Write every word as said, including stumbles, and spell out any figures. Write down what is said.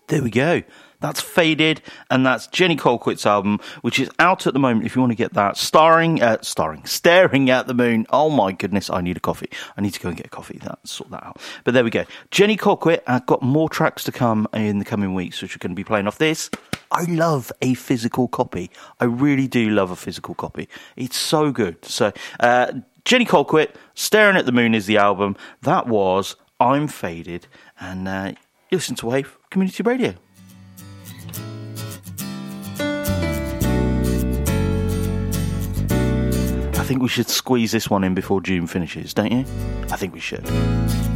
There we go. That's Faded, and that's Jenny Colquitt's album, which is out at the moment if you want to get that. Starring, uh, starring, Staring at the Moon. Oh my goodness, I need a coffee. I need to go and get a coffee. That sort that out. But there we go. Jenny Colquitt, I've got more tracks to come in the coming weeks, which are going to be playing off this. I love a physical copy. I really do love a physical copy. It's so good. So, uh, Jenny Colquitt, Staring at the Moon is the album. That was I'm Faded, and uh, you listen to Wave Community Radio. I think we should squeeze this one in before June finishes, don't you? I think we should.